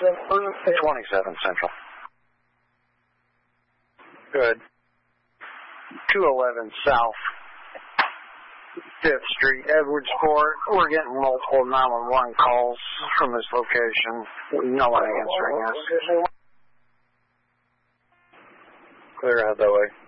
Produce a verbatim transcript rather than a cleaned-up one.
twenty-seven Central. Good. two eleven South fifth Street, Edwardsport. We're getting multiple nine one one calls from this location. No one answering us. Clear out that way.